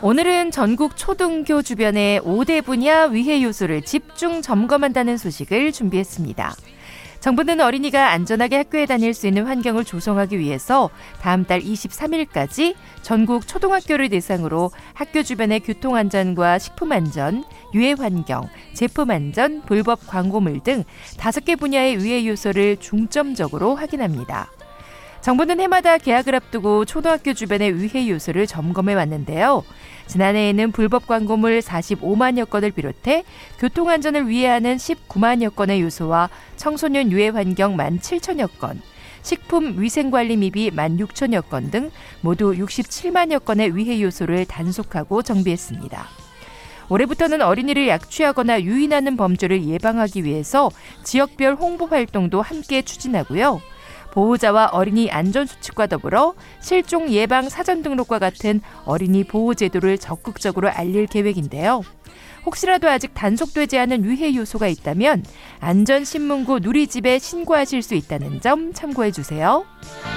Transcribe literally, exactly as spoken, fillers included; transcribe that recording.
오늘은 전국 초등교 주변의 오 대 분야 위해 요소를 집중 점검한다는 소식을 준비했습니다. 정부는 어린이가 안전하게 학교에 다닐 수 있는 환경을 조성하기 위해서 다음 달 이십삼 일까지 전국 초등학교를 대상으로 학교 주변의 교통안전과 식품안전, 유해환경, 제품안전, 불법 광고물 등 다섯 개 분야의 위해 요소를 중점적으로 확인합니다. 정부는 해마다 개학을 앞두고 초등학교 주변의 위해 요소를 점검해 왔는데요. 지난해에는 불법 광고물 사십오만여 건을 비롯해 교통안전을 위해하는 십구만여 건의 요소와 청소년 유해 환경 만 칠천여 건, 식품 위생관리 미비 만 육천여 건 등 모두 육십칠만여 건의 위해 요소를 단속하고 정비했습니다. 올해부터는 어린이를 약취하거나 유인하는 범죄를 예방하기 위해서 지역별 홍보 활동도 함께 추진하고요. 보호자와 어린이 안전수칙과 더불어 실종 예방 사전 등록과 같은 어린이 보호 제도를 적극적으로 알릴 계획인데요. 혹시라도 아직 단속되지 않은 위해 요소가 있다면 안전신문고 누리집에 신고하실 수 있다는 점 참고해 주세요.